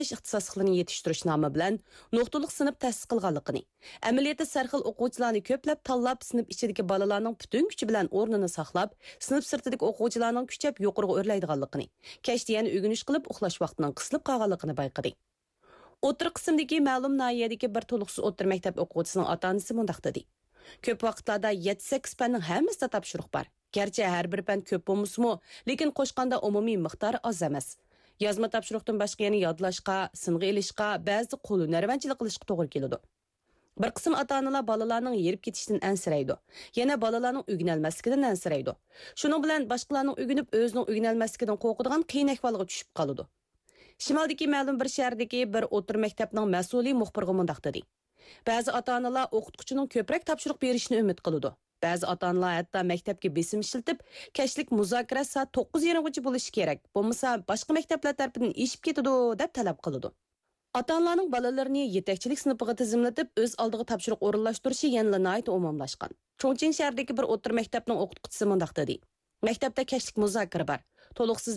ixtisosliqlarini yetishtirish nomi bilan nuqtaliq sinf ta'sis qilganligini, amaliyotda sarxil o'quvchilarni ko'plab tanlab sinf ichidagi bolalarning butun kuchi bilan o'rnini saqlab, sinf sirtidagi o'quvchilarning kuchab yuqoriga o'rlaydiganligini, kechda yana o'rganish qilib uxlash vaqtining qisilib qolganligini bayqadi. O'tir qismdagi ma'lum nahiyadagi bir to'liqsiz o'tir maktab o'quvchisining ota-onasi mundaq dedi. Ko'p vaqtlarda 7-8 fanning hammasida topshiriq bor. Garchi har bir fan ko'p bo'lmasa-mu, lekin qo'shganda umumiy miqdor oz emas. Yozma topshiriqdan boshqa yana yodlashga, sing'i ilishga, ba'zi qo'l hunarvanchilik qilishga to'g'ri keladi. Bir qism ota-onalar bolalarning yerib ketishidan ansiraydi. Yana bolalarning o'rganolmasligidan ansiraydi. Shuning bilan boshqalarning o'rganib, o'zining o'rganolmasligidan qo'rqadigan qiyin ahvolga tushib qoladi. Shimoldagi ma'lum bir shahardagi bir o'tir maktabning mas'uliy muxbirga mundaq dedi. Ba'zi ota-onalar o'qituvchining ko'proq topshiriq berishini umid qiladi. Ba'zi ota-onalar hatto maktabga besim ishlatib, kechlik muzokara soat 9:30gacha bo'lishi kerak. Bo'lmasa boshqa maktablar tarafidan eshib ketadi deb talab qiladi. Ota-onalarning bolalarini yetakchilik sinfiga tizimlatib, o'z oldiga topshiriq o'rinlashtirishi yanada nihoyat umumlashgan. Chongqing shahridagi bir o'tir maktabning o'qituvchisi mundaq dedi. Maktabda kechlik muzokara bor. To'liqsiz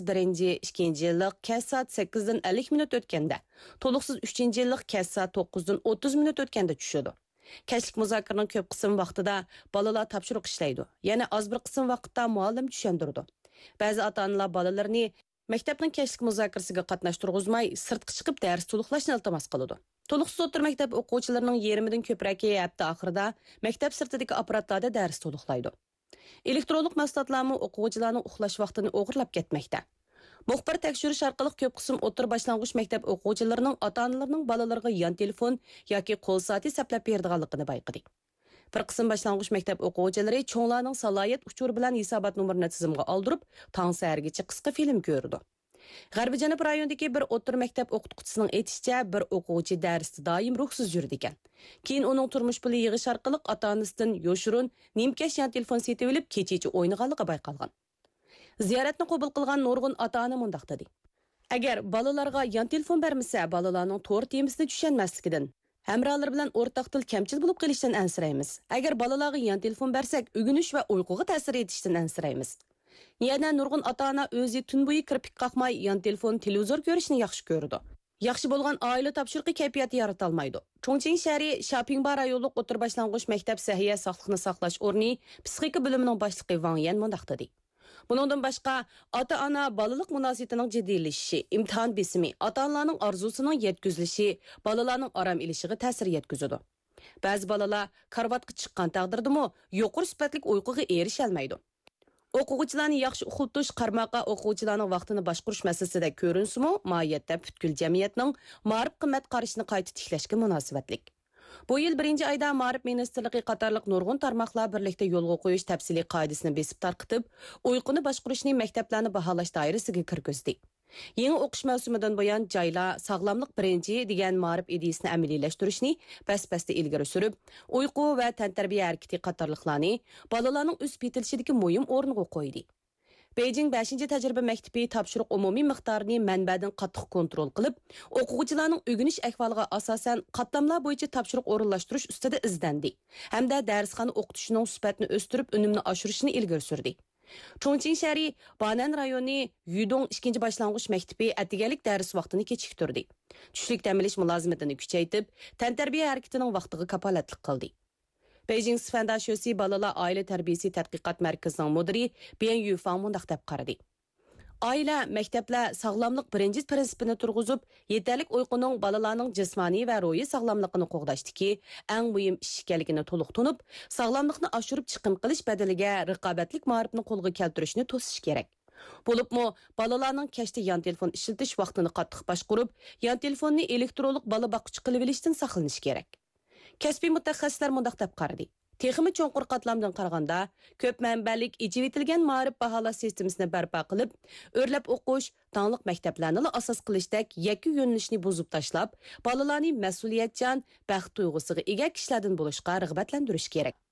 1-2 yillik kech soat 8 dan 50 minut o'tganda, to'liqsiz 3 yillik kech soat 9 dan 30 minut o'tganda tushadi. Kechlik muzokaraning ko'p qism vaqtida bolalar topshiriq ishlaydi. Yana oz bir qism vaqtda muallim tushundirdi. Ba'zi ota-onalar bolalarini maktabning kechlik muzokarasiga qatnashtirg'izmay, sirtqa chiqib dars to'liqlashni iltimos qiladi. To'liqsiz o'tir maktab o'quvchilarining yarmidan ko'proqi hafta oxirida maktab sirtidagi apparatlarda dars to'liqlaydi. Elektronlik mahsulotlarni o'quvchilarning uxlash vaqtini o'g'irlab ketmoqda. Muxbir tekshirish orqali ko'p qism o'tir boshlang'ich maktab o'quvchilarining ota-onalarining bolalariga yon telefon yoki qo'l soati saplab berdiganligini bayqadi. Bir qism boshlang'ich maktab o'quvchilari cho'nglarning salohiyat uchuri bilan hisobot nomerini tizimga oldirib, tong sahargacha qisqa film ko'rdi. G'arbiy Janub rayonidagi bir o'tir maktab o'qituvchisining aytishicha, bir o'quvchi darsda doim ruhsiz yurdi ekan. Keyin uning turmush puli yig'ish orqali ota-onasidan yoshurun nimkash yon telefon setib olib, kecha o'ynaganligi bayqalgan. Ziyoratni qabul qilgan nurg'un ota-ona mundaq dedi. Agar bolalarga yon telefon bermasa, bolalarning to'g'ri temisini tushunmasligidan, hamrohlar bilan o'rtaq til kamchil bo'lib qolishdan ansiraymiz. Agar bolalarga yon telefon bersak, o'rganish va uyquga ta'sir etishdan ansiraymiz. Yana nurg'un ota-ona o'zi tun bo'yi kirpik qaqmay yon telefon, televizor ko'rishni yaxshi ko'rdi. Yaxshi bo'lgan oila topshiriqi kayfiyati yarata olmaydi. Chongqing shahri Shapingba rayonlik o'tir boshlang'ich maktab sahiya sog'liqni saqlash o'rni psixika bo'limining boshlig'i Wang Yan mundaq dedi. Buningdan boshqa ota-ona bolalik munosabatining jiddiylashishi, imtihon besimi, ota-onalarning orzusining yetkazilishi bolalarning orom ilishiga ta'sir yetkazadi. Ba'zi bolalar karvatga chiqqan taqdirdami, yuqori sifatli uyquga erisha olmaydi. O'quvchilarni yaxshi uxlatish qarmoqqa o'quvchilarning vaqtini boshqarish masalasida ko'rinsimi, mohiyatda butkul jamiyatning ma'rif qimmat qarashini qayta tiklashga munosabatlik. Bu yil 1-oyda Ma'rif ministrligi qatorliq nurg'un tarmoqlar birlikda yo'lga qo'yish tafsiliy qoidasini besib tarqitib, uyquni boshqarishni maktablarni baholash doirasiga kirgizdi. Yangi o'qish mavsumidan buyon joylar sog'lomlik birinchi degan ma'rif ideyasini amaliylashtirish bas-basda ilgari surib, uyqu va tantarbiya harakati qatorliqlarni bolalarning o'z betilishidagi muhim o'ringa qo'ydi. Beijing 5-tajriba maktabi topshiriq umumiy miqdorini manbadan qattiq kontrol qilib, o'quvchilarning o'rganish ahvoliga asosan qatlamlar bo'yicha topshiriq o'rinlashtirish ustida izlandi hamda darsxona o'qitishining sifatini o'stirib, unumni oshirishni ilgari surdi. Chongqing shahri Banan rayoni Yudong 2-boshlang'ich maktabi atigalik dars vaqtini kechiktirdi. Tushlik ta'minlash mulozimatini kuchaytirib, tantarbiya harakatining vaqtiga kapolatlik qildi. Beijing Sifanda Shosi balalar oila tarbiyasi tadqiqot markazining mudiri Bian Yufang mundaq deb qaradi. Oila, maktablar sog'lomlik birinchi prinsipini turg'izib, yetarlik uyquning bolalarning jismoniy va ruhiy sog'lomligini qo'g'dashdiki, eng muhim ish ekanligini to'liq tunib, sog'lomlikni oshirib chiqim qilish badaliga raqobatlik ma'rifni qo'lga keltirishni to'sish kerak. Bo'libmi, bolalarning kechda yon telefon ishlatish vaqtini qattiq boshqarib, yon telefonni elektronlik bola boquvchi qilib olishdan saqlanish kerak. Kasbiy mutaxassislar mundaq deb qaradi. Texmi cho'nqur qatlamdan qaraganda, ko'p manbalik ichivitilgan ma'rif baholash sistemasini barpo qilib, o'rlab o'qish, tonglik maktablarni asos qilishdek yakki yo'nalishni buzib tashlab, bolalarni mas'uliyatchan, baxt tuyg'usiga ega kishilardan bo'lishga rag'batlantirish kerak.